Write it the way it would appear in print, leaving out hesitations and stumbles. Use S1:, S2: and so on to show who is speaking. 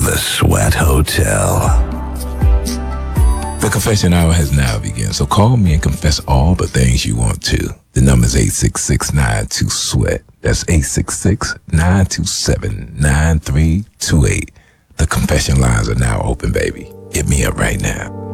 S1: The Sweat Hotel.
S2: The confession hour has now begun, so call me and confess all the things you want to. The number is 866-92-SWEAT. That's 866-927-9328. The confession lines are now open, baby. Hit me up right now.